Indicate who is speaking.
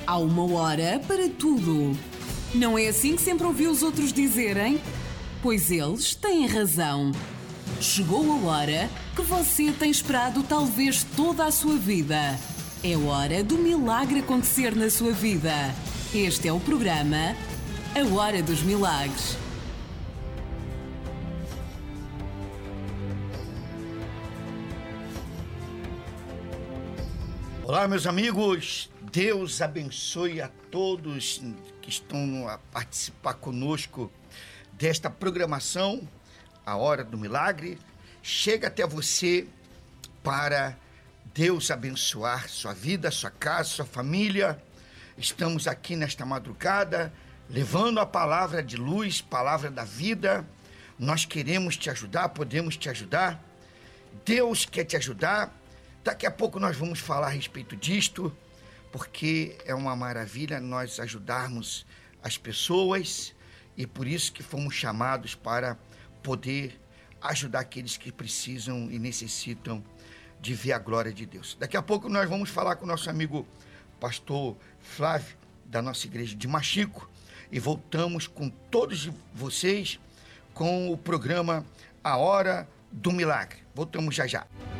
Speaker 1: Há uma hora para tudo. Não é assim que sempre ouvi os outros dizerem? Pois eles têm razão. Chegou a hora que você tem esperado talvez toda a sua vida. É hora do milagre acontecer na sua vida. Este é o programa A Hora dos Milagres.
Speaker 2: Olá, meus amigos. Deus abençoe a todos que estão a participar conosco desta programação, A Hora do Milagre. Chega até você para Deus abençoar sua vida, sua casa, sua família. Estamos aqui nesta madrugada, levando a palavra de luz, palavra da vida. Nós queremos te ajudar, podemos te ajudar. Deus quer te ajudar. Daqui a pouco nós vamos falar a respeito disto, porque é uma maravilha nós ajudarmos as pessoas e por isso que fomos chamados para poder ajudar aqueles que precisam e necessitam de ver a glória de Deus. Daqui a pouco nós vamos falar com o nosso amigo pastor Flávio, da nossa igreja de Machico, e voltamos com todos vocês com o programa A Hora do Milagre. Voltamos já já.